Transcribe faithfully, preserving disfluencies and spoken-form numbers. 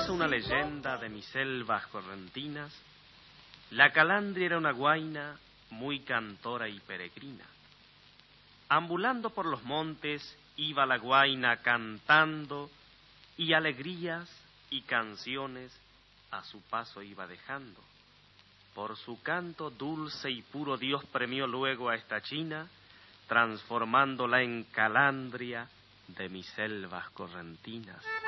Dice una leyenda de mis selvas correntinas, la calandria era una guaina muy cantora y peregrina. Ambulando por los montes iba la guaina cantando, y alegrías y canciones a su paso iba dejando. Por su canto dulce y puro Dios premió luego a esta china, transformándola en calandria de mis selvas correntinas.